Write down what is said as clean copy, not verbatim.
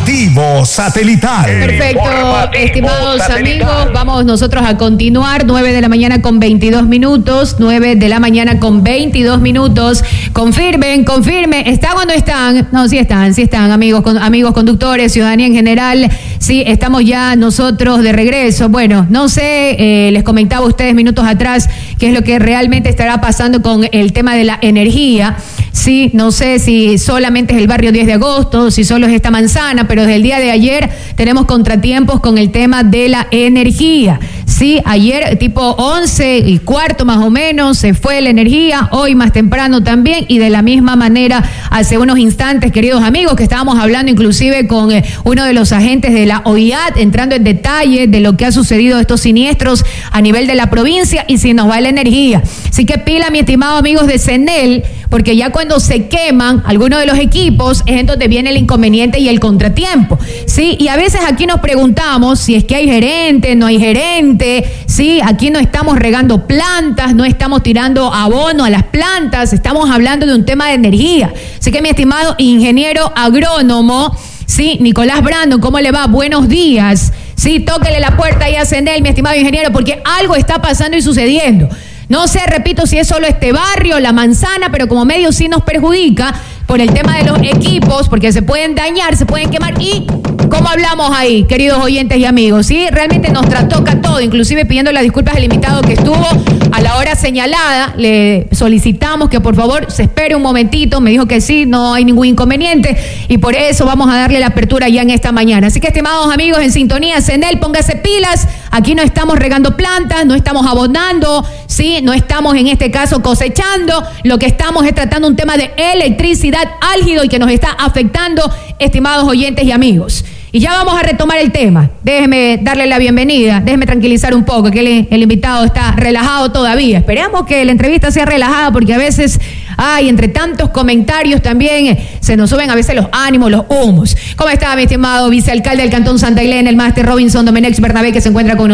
Informativo satelital. Perfecto, estimados amigos, vamos nosotros a continuar. 9 de la mañana con 22 minutos. 9 de la mañana con 22 minutos. Confirmen, ¿están o no están? No, sí están, amigos conductores, ciudadanía en general. Sí, estamos ya nosotros de regreso. Bueno, no sé, les comentaba a ustedes minutos atrás qué es lo que realmente estará pasando con el tema de la energía. Sí, no sé si solamente es el barrio 10 de agosto, si solo es esta manzana, pero desde el día de ayer tenemos contratiempos con el tema de la energía. Sí, ayer tipo 11:15 más o menos se fue la energía, hoy más temprano también, y de la misma manera hace unos instantes, queridos amigos, que estábamos hablando inclusive con uno de los agentes de la OIAT, entrando en detalle de lo que ha sucedido estos siniestros a nivel de la provincia y si nos va la energía. Así que pila, mi estimado amigos de CENEL, porque ya cuando se queman algunos de los equipos es entonces viene el inconveniente y el contratiempo, ¿sí? Y a veces aquí nos preguntamos si es que hay gerente, no hay gerente, ¿sí? Aquí no estamos regando plantas, no estamos tirando abono a las plantas, estamos hablando de un tema de energía. Así que mi estimado ingeniero agrónomo, ¿sí? Nicolás Brandon, ¿cómo le va? Buenos días. Sí, tóquele la puerta ahí a CENEL, mi estimado ingeniero, porque algo está pasando y sucediendo. No sé, repito, si es solo este barrio, la manzana, pero como medio sí nos perjudica por el tema de los equipos, porque se pueden dañar, se pueden quemar y... ¿Cómo hablamos ahí, queridos oyentes y amigos? Sí, realmente nos trastoca todo, inclusive pidiendo las disculpas al invitado que estuvo a la hora señalada. Le solicitamos que por favor se espere un momentito, me dijo que sí, no hay ningún inconveniente y por eso vamos a darle la apertura ya en esta mañana. Así que, estimados amigos, en sintonía, CENEL, póngase pilas, aquí no estamos regando plantas, no estamos abonando, sí, no estamos en este caso cosechando, lo que estamos es tratando un tema de electricidad álgido y que nos está afectando, estimados oyentes y amigos. Y ya vamos a retomar el tema. Déjeme darle la bienvenida, déjeme tranquilizar un poco, que el invitado está relajado todavía. Esperemos que la entrevista sea relajada porque a veces, entre tantos comentarios también se nos suben a veces los ánimos, los humos. ¿Cómo está, mi estimado vicealcalde del Cantón Santa Elena, el máster Robinson Domenech Bernabé, que se encuentra con nosotros?